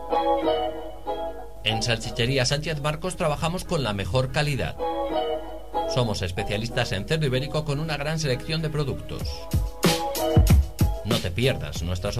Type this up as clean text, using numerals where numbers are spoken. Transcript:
En Salchichería Sánchez Marcos trabajamos con la mejor calidad. Somos especialistas en cerdo ibérico con una gran selección de productos. No te pierdas nuestras